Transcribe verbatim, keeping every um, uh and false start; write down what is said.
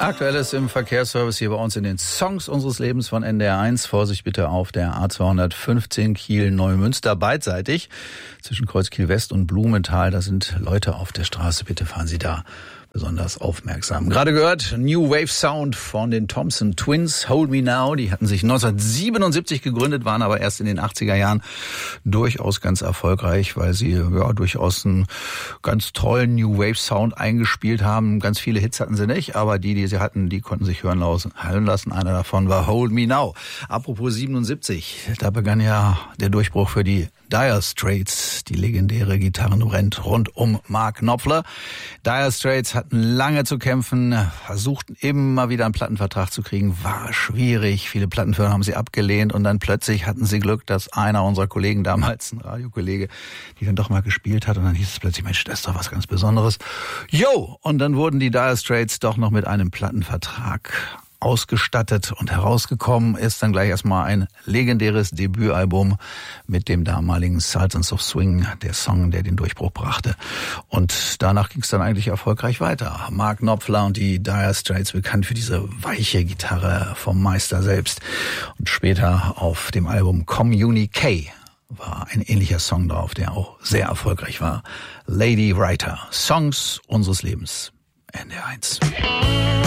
Aktuelles im Verkehrsservice hier bei uns in den Songs unseres Lebens von N D R eins. Vorsicht bitte auf der A zweihundertfünfzehn Kiel-Neumünster beidseitig zwischen Kreuz Kiel West und Blumenthal. Da sind Leute auf der Straße. Bitte fahren Sie da besonders aufmerksam. Gerade gehört New Wave Sound von den Thompson Twins, Hold Me Now. Die hatten sich neunzehnhundertsiebenundsiebzig gegründet, waren aber erst in den achtziger Jahren durchaus ganz erfolgreich, weil sie ja durchaus einen ganz tollen New Wave Sound eingespielt haben. Ganz viele Hits hatten sie nicht, aber die, die sie hatten, die konnten sich hören lassen. Einer davon war Hold Me Now. Apropos siebenundsiebzig, da begann ja der Durchbruch für die Dire Straits, die legendäre Gitarrenrent rund um Mark Knopfler. Dire Straits hatten lange zu kämpfen, versuchten immer wieder einen Plattenvertrag zu kriegen, war schwierig. Viele Plattenfirmen haben sie abgelehnt und dann plötzlich hatten sie Glück, dass einer unserer Kollegen damals, ein Radiokollege, die dann doch mal gespielt hat und dann hieß es plötzlich, Mensch, das ist doch was ganz Besonderes. Jo! Und dann wurden die Dire Straits doch noch mit einem Plattenvertrag ausgestattet und herausgekommen ist dann gleich erstmal ein legendäres Debütalbum mit dem damaligen Sultans of Swing, der Song, der den Durchbruch brachte. Und danach ging es dann eigentlich erfolgreich weiter. Mark Knopfler und die Dire Straits, bekannt für diese weiche Gitarre vom Meister selbst. Und später auf dem Album Communique war ein ähnlicher Song drauf, der auch sehr erfolgreich war. Lady Writer, Songs unseres Lebens, N D R eins.